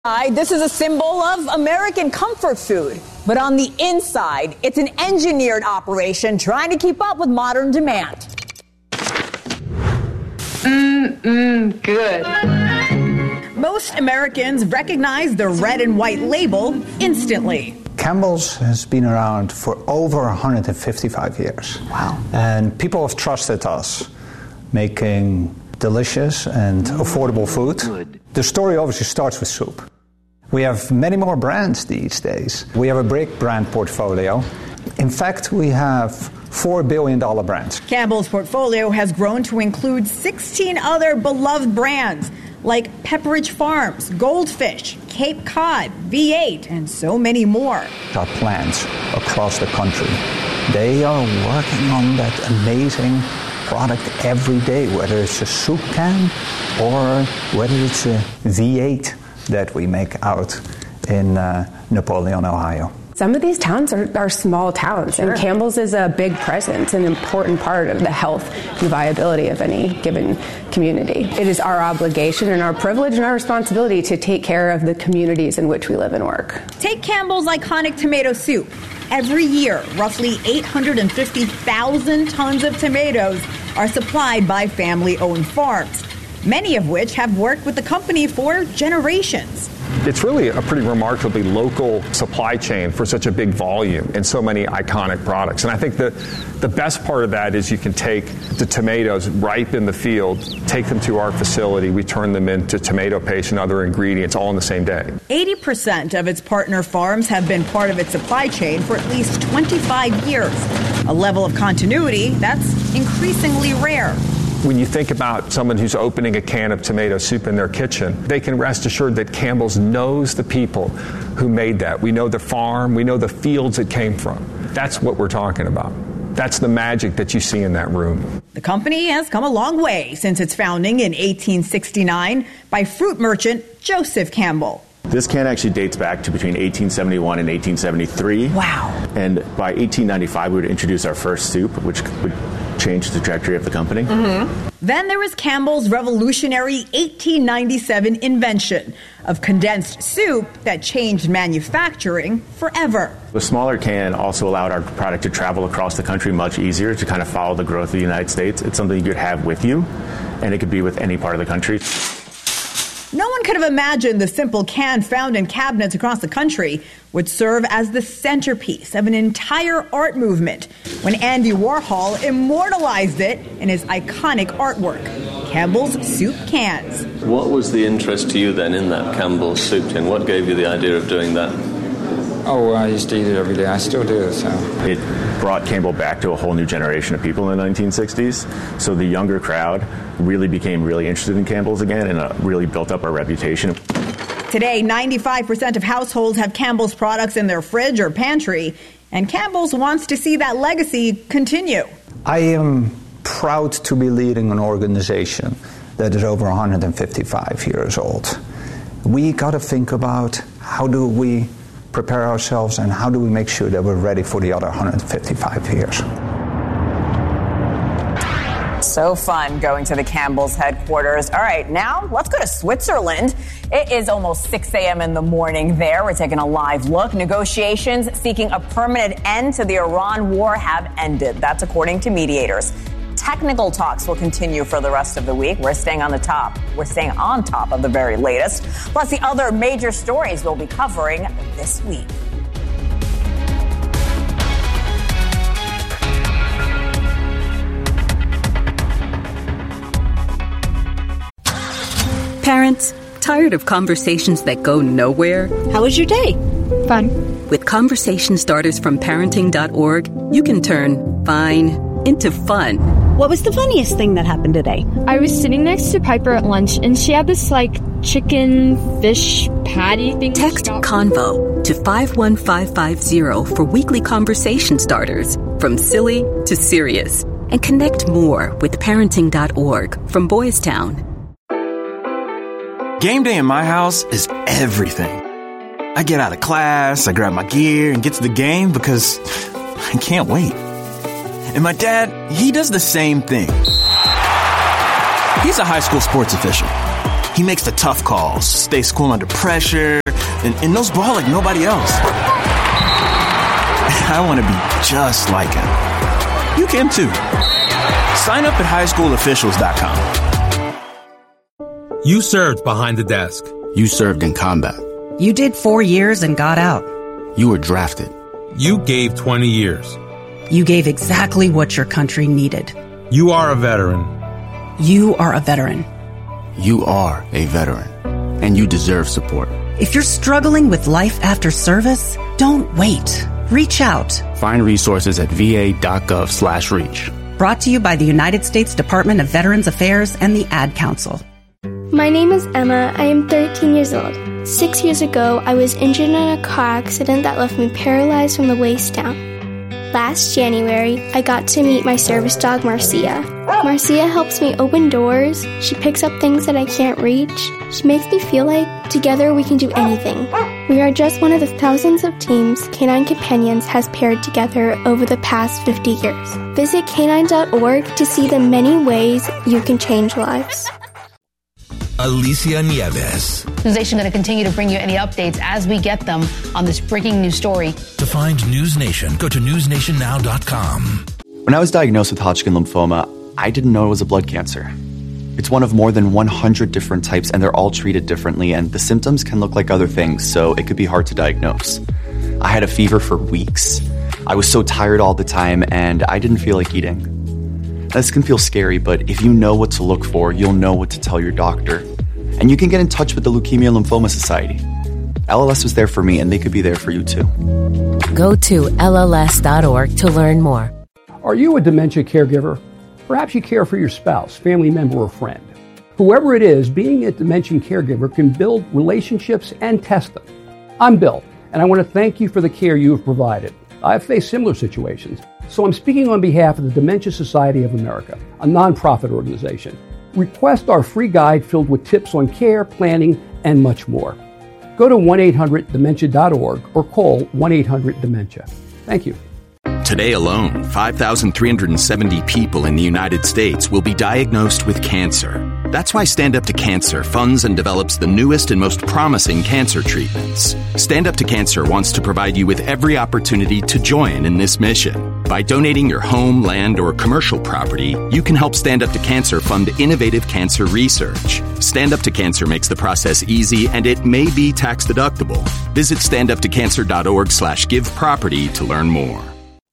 This is a symbol of American comfort food. But on the inside, it's an engineered operation trying to keep up with modern demand. Good. Most Americans recognize the red and white label instantly. Campbell's has been around for over 155 years. Wow. And people have trusted us making delicious and affordable food. Good. The story obviously starts with soup. We have many more brands these days. We have a big brand portfolio. In fact, we have $4 billion brands. Campbell's portfolio has grown to include 16 other beloved brands like Pepperidge Farms, Goldfish, Cape Cod, V8, and so many more. Our plants across the country, they are working on that amazing product every day, whether it's a soup can or whether it's a V8 that we make out in Napoleon, Ohio. Some of these towns are small towns, and Campbell's is a big presence, an important part of the health and viability of any given community. It is our obligation and our privilege and our responsibility to take care of the communities in which we live and work. Take Campbell's iconic tomato soup. Every year, roughly 850,000 tons of tomatoes are supplied by family-owned farms, many of which have worked with the company for generations. It's really a pretty remarkably local supply chain for such a big volume and so many iconic products. And I think the best part of that is you can take the tomatoes ripe in the field, take them to our facility, we turn them into tomato paste and other ingredients all in the same day. 80% of its partner farms have been part of its supply chain for at least 25 years, a level of continuity that's increasingly rare. When you think about someone who's opening a can of tomato soup in their kitchen, they can rest assured that Campbell's knows the people who made that. We know the farm, we know the fields it came from. That's what we're talking about. That's the magic that you see in that room. The company has come a long way since its founding in 1869 by fruit merchant Joseph Campbell. This can actually dates back to between 1871 and 1873. Wow. And by 1895, we would introduce our first soup, which would change the trajectory of the company. Then there was Campbell's revolutionary 1897 invention of condensed soup that changed manufacturing forever. The smaller can also allowed our product to travel across the country much easier to kind of follow the growth of the United States. It's something you could have with you, and it could be with any part of the country. No one could have imagined the simple can found in cabinets across the country would serve as the centerpiece of an entire art movement when Andy Warhol immortalized it in his iconic artwork, Campbell's Soup Cans. What was the interest to you then in that Campbell's soup tin? What gave you the idea of doing that? Oh, I used to eat it every day. I still do, so. It brought Campbell back to a whole new generation of people in the 1960s. So the younger crowd really became really interested in Campbell's again and really built up our reputation. Today, 95% of households have Campbell's products in their fridge or pantry, and Campbell's wants to see that legacy continue. I am proud to be leading an organization that is over 155 years old. We got to think about how do we prepare ourselves and how do we make sure that we're ready for the other 155 years. So fun going to the Campbell's headquarters. All right, now let's go to Switzerland. It is almost 6 a.m. in the morning there. We're taking a live look. Negotiations seeking a permanent end to the Iran war have ended. That's according to mediators. Technical talks will continue for the rest of the week. We're staying on top of the very latest. Plus the other major stories we'll be covering this week. Parents, tired of conversations that go nowhere? How was your day? Fun. With conversation starters from parenting.org, you can turn fine into fun. What was the funniest thing that happened today? I was sitting next to Piper at lunch, and she had this, chicken fish patty thing. Text CONVO to 51550 for weekly conversation starters, from silly to serious. And connect more with parenting.org from Boys Town. Game day in my house is everything. I get out of class, I grab my gear, and get to the game because I can't wait. And my dad, he does the same thing. He's a high school sports official. He makes the tough calls, stays cool under pressure, and knows ball like nobody else. I want to be just like him. You can too. Sign up at highschoolofficials.com. You served behind the desk. You served in combat. You did 4 years and got out. You were drafted. You gave 20 years. You gave exactly what your country needed. You are a veteran. You are a veteran. You are a veteran. And you deserve support. If you're struggling with life after service, don't wait. Reach out. Find resources at va.gov/reach. Brought to you by the United States Department of Veterans Affairs and the Ad Council. My name is Emma. I am 13 years old. 6 years ago, I was injured in a car accident that left me paralyzed from the waist down. Last January, I got to meet my service dog, Marcia. Marcia helps me open doors. She picks up things that I can't reach. She makes me feel like together we can do anything. We are just one of the thousands of teams Canine Companions has paired together over the past 50 years. Visit canine.org to see the many ways you can change lives. Alicia Nieves. News Nation going to continue to bring you any updates as we get them on this breaking news story. To find News Nation, go to newsnationnow.com. When I was diagnosed with Hodgkin lymphoma, I didn't know it was a blood cancer. It's one of more than 100 different types, and they're all treated differently, and the symptoms can look like other things, so it could be hard to diagnose. I had a fever for weeks. I was so tired all the time, and I didn't feel like eating. This can feel scary, but if you know what to look for, you'll know what to tell your doctor. And you can get in touch with the Leukemia Lymphoma Society. LLS was there for me, and they could be there for you too. Go to LLS.org to learn more. Are you a dementia caregiver? Perhaps you care for your spouse, family member, or friend. Whoever it is, being a dementia caregiver can build relationships and test them. I'm Bill, and I want to thank you for the care you have provided. I've faced similar situations, so I'm speaking on behalf of the Dementia Society of America, a nonprofit organization. Request our free guide filled with tips on care, planning, and much more. Go to 1-800-DEMENTIA.org or call 1-800-DEMENTIA. Thank you. Today alone, 5,370 people in the United States will be diagnosed with cancer. That's why Stand Up to Cancer funds and develops the newest and most promising cancer treatments. Stand Up to Cancer wants to provide you with every opportunity to join in this mission. By donating your home, land, or commercial property, you can help Stand Up to Cancer fund innovative cancer research. Stand Up to Cancer makes the process easy, and it may be tax deductible. Visit standuptocancer.org/giveproperty to learn more.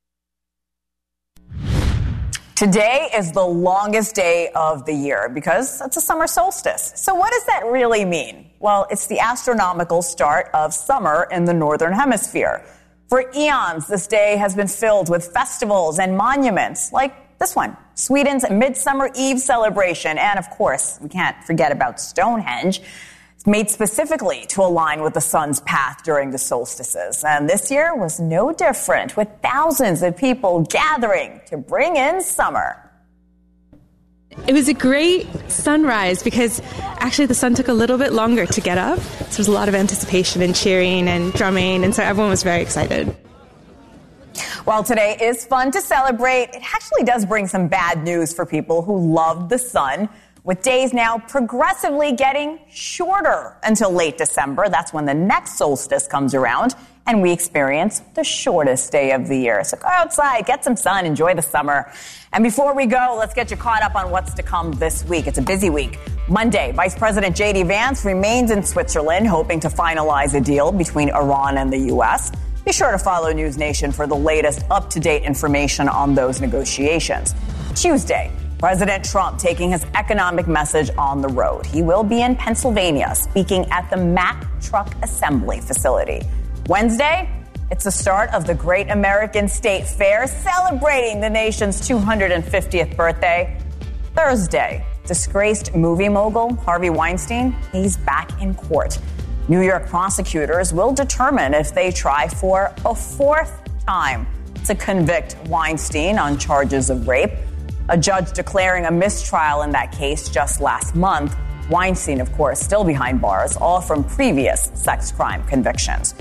Today is the longest day of the year because it's a summer solstice. So what does that really mean? Well, it's the astronomical start of summer in the Northern Hemisphere. For eons, this day has been filled with festivals and monuments like this one, Sweden's Midsummer Eve celebration. And of course, we can't forget about Stonehenge. It's made specifically to align with the sun's path during the solstices. And this year was no different, with thousands of people gathering to bring in summer. It was a great sunrise because actually the sun took a little bit longer to get up. So there was a lot of anticipation and cheering and drumming, and so everyone was very excited. While today is fun to celebrate, it actually does bring some bad news for people who love the sun, with days now progressively getting shorter until late December. That's when the next solstice comes around, and we experience the shortest day of the year. So go outside, get some sun, enjoy the summer. And before we go, let's get you caught up on what's to come this week. It's a busy week. Monday, Vice President J.D. Vance remains in Switzerland, hoping to finalize a deal between Iran and the U.S. Be sure to follow News Nation for the latest up-to-date information on those negotiations. Tuesday, President Trump taking his economic message on the road. He will be in Pennsylvania speaking at the Mack Truck Assembly facility. Wednesday, it's the start of the Great American State Fair, celebrating the nation's 250th birthday. Thursday, disgraced movie mogul Harvey Weinstein, he's back in court. New York prosecutors will determine if they try for a fourth time to convict Weinstein on charges of rape. A judge declaring a mistrial in that case just last month. Weinstein, of course, still behind bars, all from previous sex crime convictions.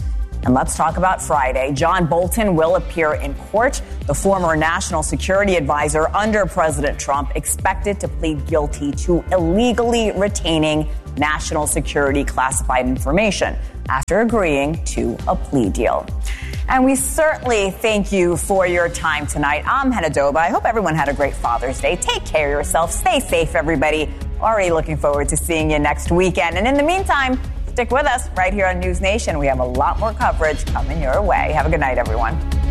And let's talk about Friday. John Bolton will appear in court. The former national security advisor under President Trump expected to plead guilty to illegally retaining national security classified information after agreeing to a plea deal. And we certainly thank you for your time tonight. I'm Hannah Doba. I hope everyone had a great Father's Day. Take care of yourself. Stay safe, everybody. Already looking forward to seeing you next weekend. And in the meantime, stick with us right here on News Nation. We have a lot more coverage coming your way. Have a good night, everyone.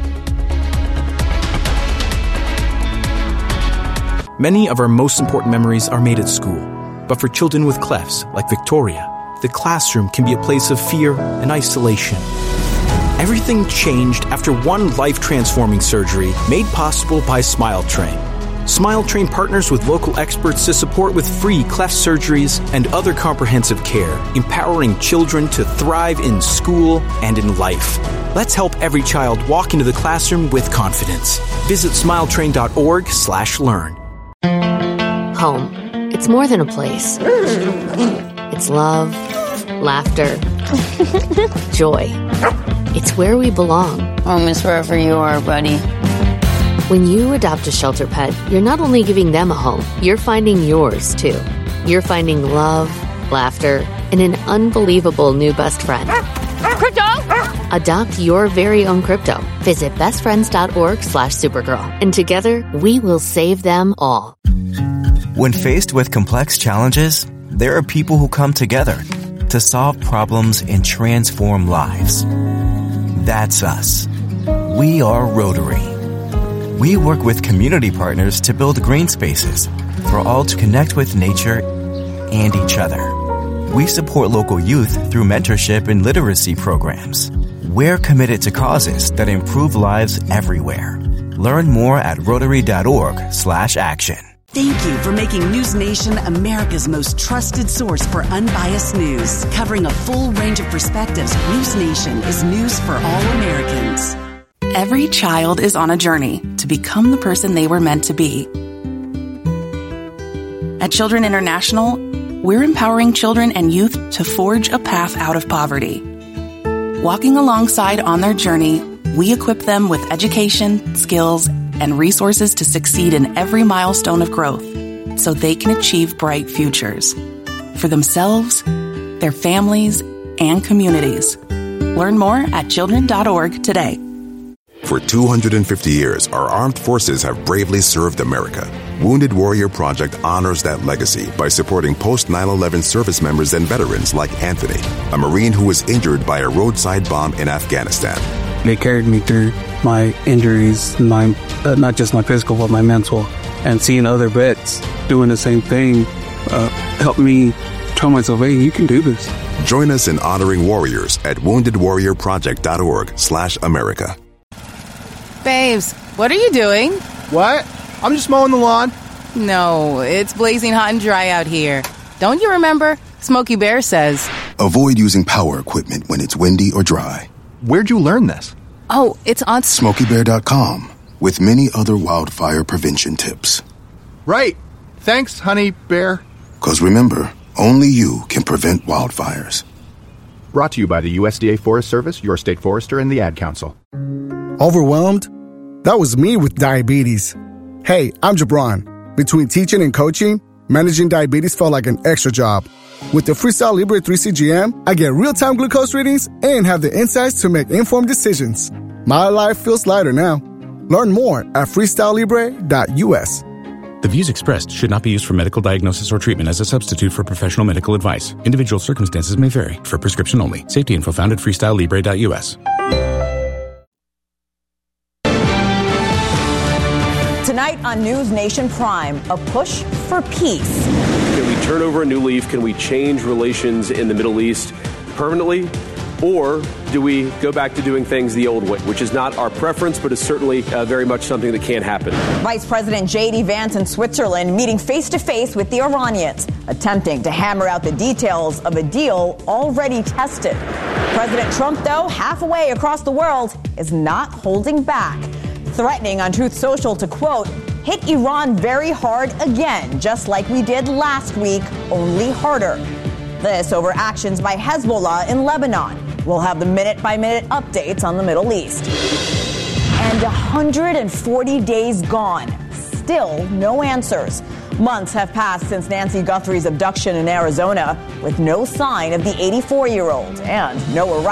Many of our most important memories are made at school. But for children with clefts, like Victoria, the classroom can be a place of fear and isolation. Everything changed after one life-transforming surgery made possible by SmileTrain. SmileTrain partners with local experts to support with free cleft surgeries and other comprehensive care, empowering children to thrive in school and in life. Let's help every child walk into the classroom with confidence. Visit smiletrain.org/learn. Home. It's more than a place. It's love, laughter, joy. It's where we belong. Home is wherever you are, buddy. When you adopt a shelter pet, you're not only giving them a home, you're finding yours, too. You're finding love, laughter, and an unbelievable new best friend. Crypto! Adopt your very own crypto. Visit bestfriends.org/Supergirl. And together, we will save them all. When faced with complex challenges, there are people who come together to solve problems and transform lives. That's us. We are Rotary. We work with community partners to build green spaces for all to connect with nature and each other. We support local youth through mentorship and literacy programs. We're committed to causes that improve lives everywhere. Learn more at Rotary.org/action. Thank you for making News Nation America's most trusted source for unbiased news. Covering a full range of perspectives, News Nation is news for all Americans. Every child is on a journey to become the person they were meant to be. At Children International, we're empowering children and youth to forge a path out of poverty. Walking alongside on their journey, we equip them with education, skills, and resources to succeed in every milestone of growth so they can achieve bright futures for themselves, their families, and communities. Learn more at children.org today. For 250 years, our armed forces have bravely served America. Wounded Warrior Project honors that legacy by supporting post-9/11 service members and veterans like Anthony, a Marine who was injured by a roadside bomb in Afghanistan. They carried me through my injuries, not just my physical, but my mental. And seeing other vets doing the same thing helped me tell myself, hey, you can do this. Join us in honoring warriors at woundedwarriorproject.org/America. Babes, what are you doing? What? I'm just mowing the lawn. No, it's blazing hot and dry out here. Don't you remember? Smokey Bear says, avoid using power equipment when it's windy or dry. Where'd you learn this? Oh, it's on SmokeyBear.com with many other wildfire prevention tips. Right. Thanks, Honey Bear. 'Cause remember, only you can prevent wildfires. Brought to you by the USDA Forest Service, your state forester, and the Ad Council. Overwhelmed? That was me with diabetes. Hey, I'm Jabron. Between teaching and coaching, managing diabetes felt like an extra job. With the Freestyle Libre 3 CGM, I get real-time glucose readings and have the insights to make informed decisions. My life feels lighter now. Learn more at freestylelibre.us. The views expressed should not be used for medical diagnosis or treatment as a substitute for professional medical advice. Individual circumstances may vary. For prescription only. Safety info found at freestylelibre.us. Tonight on News Nation Prime, a push for peace. Can we turn over a new leaf? Can we change relations in the Middle East permanently? Or do we go back to doing things the old way, which is not our preference, but is certainly very much something that can happen? Vice President J.D. Vance in Switzerland meeting face-to-face with the Iranians, attempting to hammer out the details of a deal already tested. President Trump, though, halfway across the world, is not holding back, threatening on Truth Social to, quote, hit Iran very hard again, just like we did last week, only harder. This over actions by Hezbollah in Lebanon. We'll have the minute-by-minute updates on the Middle East. And 140 days gone. Still no answers. Months have passed since Nancy Guthrie's abduction in Arizona, with no sign of the 84-year-old and no arrest.